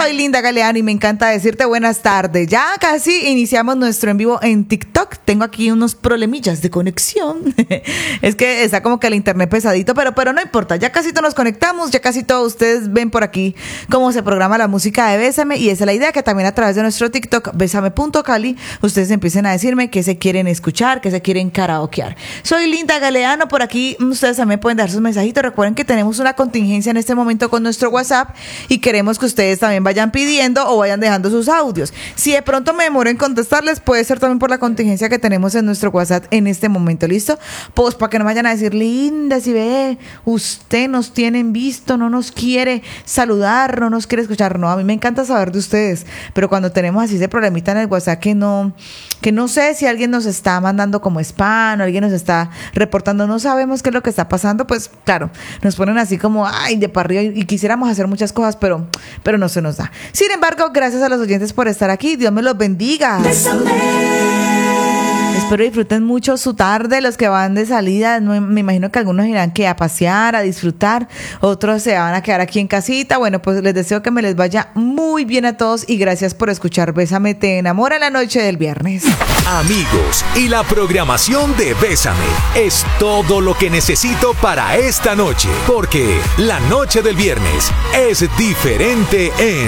soy Linda Galeano y me encanta decirte buenas tardes. Ya casi iniciamos nuestro en vivo en TikTok. Tengo aquí unos problemillas de conexión. Es que está como que el internet pesadito, pero no importa. Ya casi todos nos conectamos, ya casi todos ustedes ven por aquí cómo se programa la música de Bésame. Y esa es la idea, que también a través de nuestro TikTok, besame.cali, ustedes empiecen a decirme qué se quieren escuchar, qué se quieren karaokear. Soy Linda Galeano, por aquí ustedes también pueden dar sus mensajitos. Recuerden que tenemos una contingencia en este momento con nuestro WhatsApp y queremos que ustedes también vayan pidiendo o vayan dejando sus audios. Si de pronto me demoro en contestarles, puede ser también por la contingencia que tenemos en nuestro WhatsApp en este momento. ¿Listo? Pues para que no vayan a decir, Linda, si ve, usted nos tienen visto, no nos quiere saludar, no nos quiere escuchar. No, a mí me encanta saber de ustedes, pero cuando tenemos así ese problemita en el WhatsApp que no sé si alguien nos está mandando como spam o alguien nos está reportando, no sabemos qué es lo que está pasando, pues claro, nos ponen así como, ay, de para arriba, y quisiéramos hacer muchas cosas, pero no se nos da. Sin embargo, gracias a los oyentes por estar aquí. Dios me los bendiga. Espero disfruten mucho su tarde, los que van de salida. Me imagino que algunos irán a pasear, a disfrutar, otros se van a quedar aquí en casita. Bueno, pues les deseo que me les vaya muy bien a todos y gracias por escuchar Bésame te enamora la noche del viernes. Amigos, y la programación de Bésame es todo lo que necesito para esta noche, porque la noche del viernes es diferente en